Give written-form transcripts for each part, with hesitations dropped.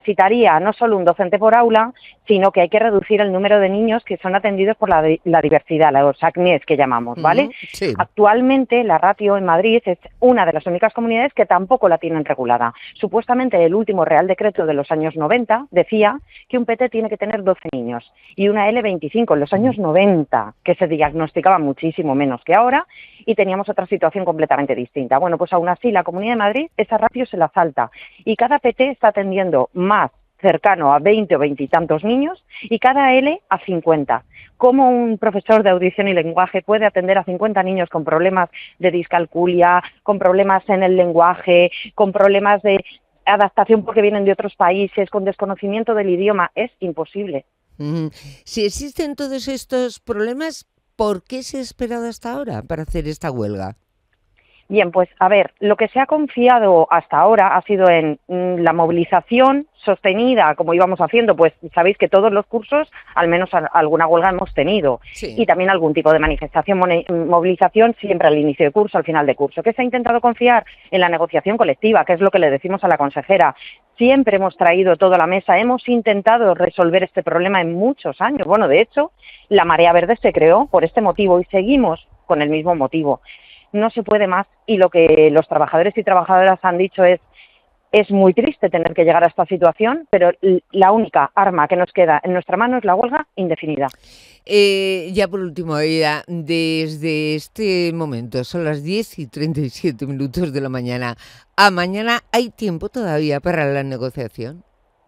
necesitaría no solo un docente por aula, sino que hay que reducir el número de niños que son atendidos por la diversidad, los ACNIES que llamamos, ¿vale? Sí. Actualmente la ratio en Madrid es una de las únicas comunidades que tampoco la tienen regulada. Supuestamente el último Real Decreto de los años 90 decía que un PT tiene que tener 12 niños y una L 25 en los años 90, que se diagnosticaba muchísimo menos que ahora y teníamos otra situación completamente distinta. Bueno, pues aún así la Comunidad de Madrid esa ratio se la salta y cada PT está atendiendo más cercano a 20 o 20 y tantos niños y cada L a 50. ¿Cómo un profesor de audición y lenguaje puede atender a 50 niños con problemas de discalculia, con problemas en el lenguaje, con problemas de adaptación porque vienen de otros países, con desconocimiento del idioma? Es imposible. Si existen todos estos problemas, ¿por qué se ha esperado hasta ahora para hacer esta huelga? Bien, pues a ver, lo que se ha confiado hasta ahora ha sido en la movilización sostenida, como íbamos haciendo, pues sabéis que todos los cursos, al menos alguna huelga hemos tenido, Sí. Y también algún tipo de manifestación, movilización siempre al inicio de curso, al final de curso. ¿Qué se ha intentado confiar? En la negociación colectiva, que es lo que le decimos a la consejera. Siempre hemos traído todo a la mesa, hemos intentado resolver este problema en muchos años. Bueno, de hecho, la Marea Verde se creó por este motivo y seguimos con el mismo motivo. No se puede más y lo que los trabajadores y trabajadoras han dicho es muy triste tener que llegar a esta situación, pero la única arma que nos queda en nuestra mano es la huelga indefinida. Ya por último, Aida, desde este momento, son las 10:37 de la mañana, a mañana hay tiempo todavía para la negociación.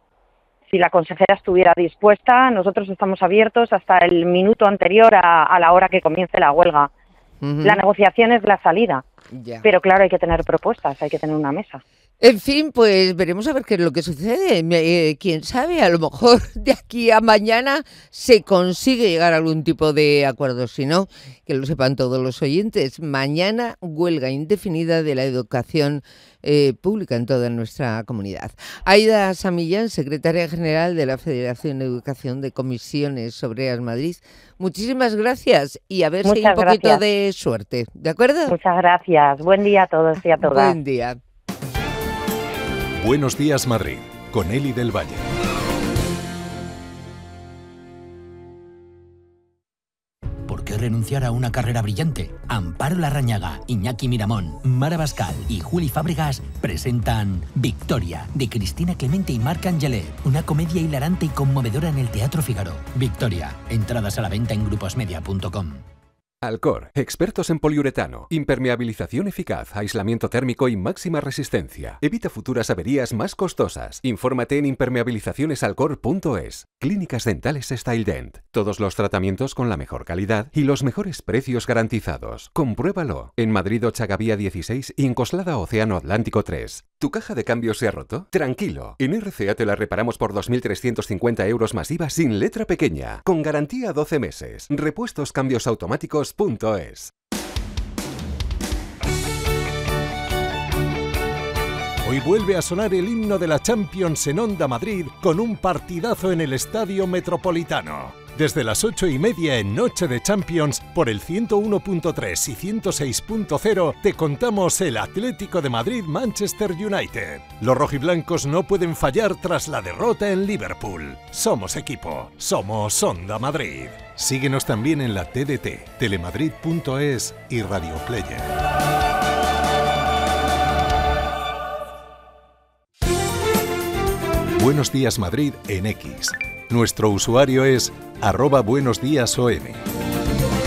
Si la consejera estuviera dispuesta, nosotros estamos abiertos hasta el minuto anterior a la hora que comience la huelga. La negociación es la salida, pero claro, hay que tener propuestas, hay que tener una mesa. En fin, pues veremos a ver qué es lo que sucede. Quién sabe, a lo mejor de aquí a mañana se consigue llegar a algún tipo de acuerdo. Si no, que lo sepan todos los oyentes. Mañana huelga indefinida de la educación pública en toda nuestra comunidad. Aida Samillán, secretaria general de la Federación de Educación de Comisiones Obreras Madrid. Muchísimas gracias y a ver si hay un poquito de suerte. ¿De acuerdo? Muchas gracias. Buen día a todos y a todas. Buen día. Buenos días, Madrid, con Eli del Valle. ¿Por qué renunciar a una carrera brillante? Amparo Larrañaga, Iñaki Miramón, Mara Bascal y Juli Fábregas presentan Victoria, de Cristina Clemente y Marc Angelet, una comedia hilarante y conmovedora en el Teatro Fígaro. Victoria, entradas a la venta en gruposmedia.com. Alcor, expertos en poliuretano, impermeabilización eficaz, aislamiento térmico y máxima resistencia. Evita futuras averías más costosas. Infórmate en impermeabilizacionesalcor.es. Clínicas Dentales StyleDent. Todos los tratamientos con la mejor calidad y los mejores precios garantizados. Compruébalo. En Madrid Ochagavía 16 y en Coslada Océano Atlántico 3. ¿Tu caja de cambio se ha roto? Tranquilo. En RCA te la reparamos por 2.350 euros más IVA sin letra pequeña. Con garantía 12 meses. Repuestos cambios automáticos.es. Hoy vuelve a sonar el himno de la Champions en Onda Madrid con un partidazo en el Estadio Metropolitano. Desde las 8:30 en Noche de Champions, por el 101.3 y 106.0 te contamos el Atlético de Madrid-Manchester United. Los rojiblancos no pueden fallar tras la derrota en Liverpool. Somos equipo, somos Onda Madrid. Síguenos también en la TDT, telemadrid.es y Radio Player. Buenos días Madrid en X. Nuestro usuario es @buenosdiasom.